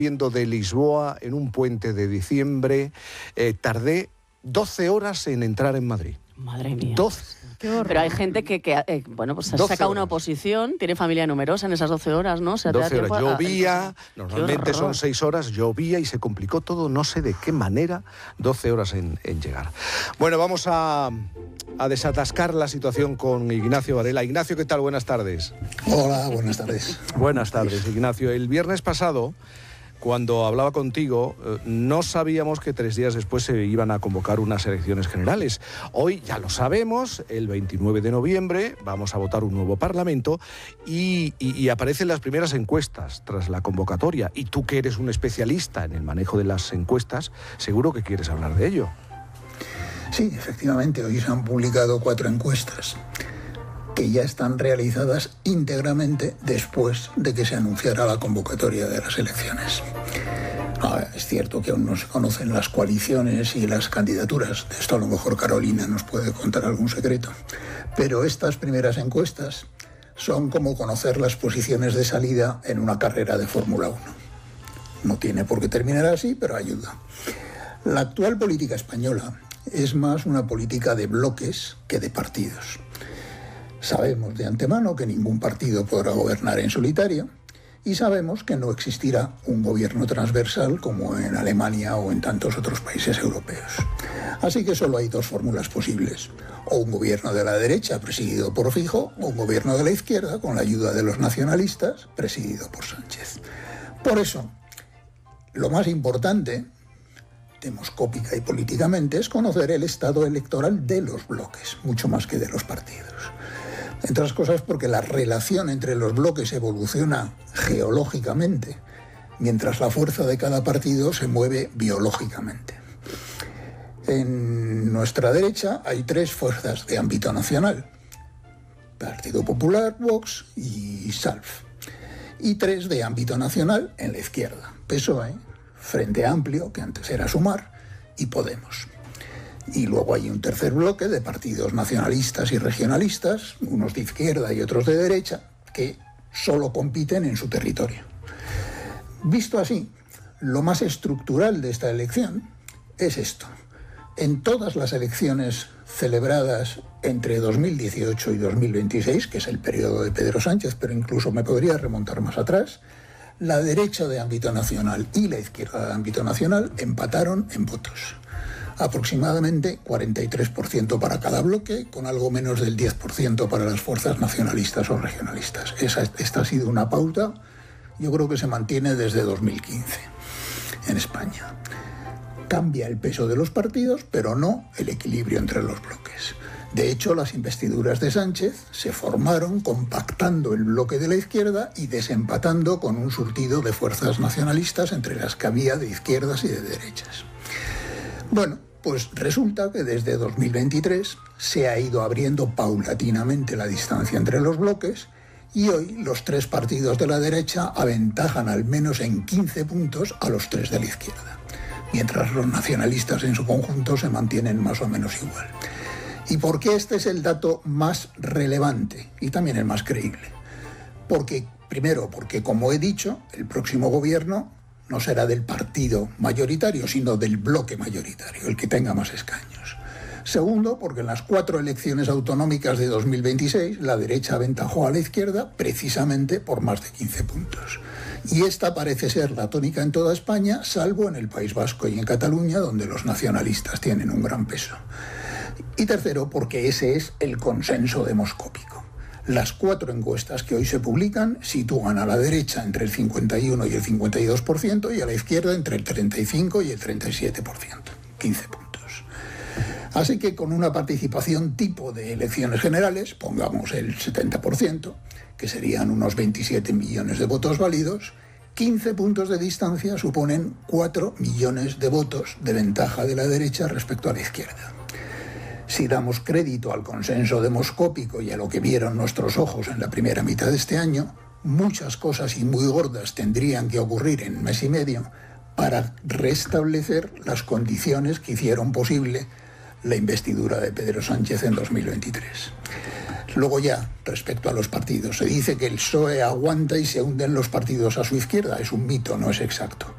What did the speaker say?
Viendo de Lisboa en un puente de diciembre, tardé 12 horas en entrar en Madrid. Madre mía. 12. Pero hay gente que bueno, pues saca una oposición, tiene familia numerosa en esas 12 horas, ¿no? O sea, 12 horas. Llovía, normalmente son 6 horas, llovía y se complicó todo, no sé de qué manera, 12 horas en llegar. Bueno, vamos a desatascar la situación con Ignacio Varela. Ignacio, ¿qué tal? Buenas tardes. Hola, buenas tardes. Buenas tardes, Ignacio. El viernes pasado, cuando hablaba contigo, no sabíamos que 3 días después se iban a convocar unas elecciones generales. Hoy ya lo sabemos, el 29 de noviembre vamos a votar un nuevo Parlamento y aparecen las primeras encuestas tras la convocatoria. Y tú, que eres un especialista en el manejo de las encuestas, seguro que quieres hablar de ello. Sí, efectivamente, hoy se han publicado 4 encuestas que ya están realizadas íntegramente después de que se anunciara la convocatoria de las elecciones. Es cierto que aún no se conocen las coaliciones y las candidaturas. De esto a lo mejor Carolina nos puede contar algún secreto. Pero estas primeras encuestas son como conocer las posiciones de salida en una carrera de Fórmula 1. No tiene por qué terminar así, pero ayuda. La actual política española es más una política de bloques que de partidos. Sabemos de antemano que ningún partido podrá gobernar en solitario y sabemos que no existirá un gobierno transversal como en Alemania o en tantos otros países europeos. Así que solo hay 2 fórmulas posibles: o un gobierno de la derecha presidido por Feijóo, o un gobierno de la izquierda con la ayuda de los nacionalistas presidido por Sánchez. Por eso, lo más importante, demoscópica y políticamente, es conocer el estado electoral de los bloques, mucho más que de los partidos. Entre otras cosas porque la relación entre los bloques evoluciona geológicamente, mientras la fuerza de cada partido se mueve biológicamente. En nuestra derecha hay 3 fuerzas de ámbito nacional: Partido Popular, Vox y SALF. Y 3 de ámbito nacional en la izquierda: PSOE, Frente Amplio, que antes era Sumar, y Podemos. Y luego hay un tercer bloque de partidos nacionalistas y regionalistas, unos de izquierda y otros de derecha, que solo compiten en su territorio. Visto así, lo más estructural de esta elección es esto. En todas las elecciones celebradas entre 2018 y 2026, que es el periodo de Pedro Sánchez, pero incluso me podría remontar más atrás, la derecha de ámbito nacional y la izquierda de ámbito nacional empataron en votos. Aproximadamente 43% para cada bloque, con algo menos del 10% para las fuerzas nacionalistas o regionalistas. Esta ha sido una pauta, yo creo que se mantiene desde 2015 en España. Cambia el peso de los partidos, pero no el equilibrio entre los bloques. De hecho, las investiduras de Sánchez se formaron compactando el bloque de la izquierda y desempatando con un surtido de fuerzas nacionalistas entre las que había de izquierdas y de derechas. Bueno, pues resulta que desde 2023 se ha ido abriendo paulatinamente la distancia entre los bloques y hoy los 3 partidos de la derecha aventajan al menos en 15 puntos a los 3 de la izquierda, mientras los nacionalistas en su conjunto se mantienen más o menos igual. ¿Y por qué este es el dato más relevante y también el más creíble? Primero, porque como he dicho, el próximo gobierno no será del partido mayoritario, sino del bloque mayoritario, el que tenga más escaños. Segundo, porque en las 4 elecciones autonómicas de 2026 la derecha aventajó a la izquierda precisamente por más de 15 puntos. Y esta parece ser la tónica en toda España, salvo en el País Vasco y en Cataluña, donde los nacionalistas tienen un gran peso. Y tercero, porque ese es el consenso demoscópico. Las 4 encuestas que hoy se publican sitúan a la derecha entre el 51 y el 52% y a la izquierda entre el 35 y el 37%, 15 puntos. Así que con una participación tipo de elecciones generales, pongamos el 70%, que serían unos 27 millones de votos válidos, 15 puntos de distancia suponen 4 millones de votos de ventaja de la derecha respecto a la izquierda. Si damos crédito al consenso demoscópico y a lo que vieron nuestros ojos en la primera mitad de este año, muchas cosas y muy gordas tendrían que ocurrir en 1 mes y medio para restablecer las condiciones que hicieron posible la investidura de Pedro Sánchez en 2023. Luego ya, respecto a los partidos, se dice que el PSOE aguanta y se hunden los partidos a su izquierda. Es un mito, no es exacto.